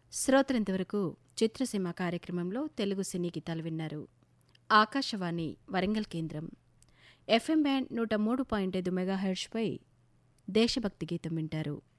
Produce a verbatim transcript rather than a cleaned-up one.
శ్రోతలింతవరకు చిత్రసీమ కార్యక్రమంలో తెలుగు సినీ గీతాలు విన్నారు. ఆకాశవాణి వరంగల్ కేంద్రం ఎఫ్ఎం బ్యాండ్ నూట మూడు పాయింట్ ఐదు మెగాహెర్ట్జ్పై దేశభక్తి గీతం వింటారు.